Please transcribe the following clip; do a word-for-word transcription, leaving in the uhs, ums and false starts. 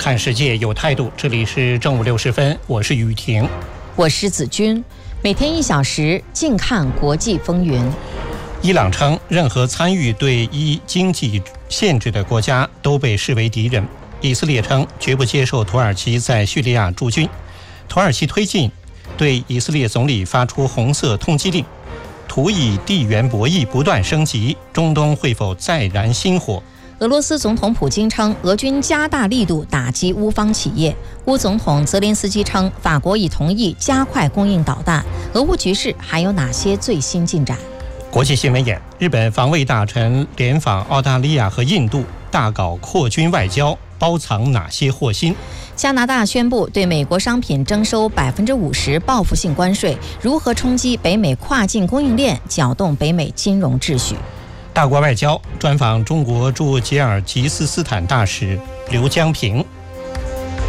看世界有态度，这里是正午六时分，我是雨婷， 我是子君，每天一小时，静看国际风云。 伊朗称，任何参与对伊经济限制的国家都被视为敌人。以色列称，绝不接受土耳其在叙利亚驻军。土耳其推进对以色列总理发出红色通缉令。土以地缘博弈不断升级，中东会否再燃新火？ 俄罗斯总统普京称，俄军加大力度打击乌方企业。乌总统泽连斯基称，法国已同意加快供应导弹。俄乌局势还有哪些最新进展？ 国际新闻眼：日本防卫大臣联访澳大利亚和印度，大搞扩军外交，包藏哪些祸心？ 加拿大宣布对美国商品征收百分之五十报复性关税，如何冲击北美跨境供应链，搅动北美金融秩序？ 大国外交专访中国驻吉尔吉斯斯坦大使刘江平。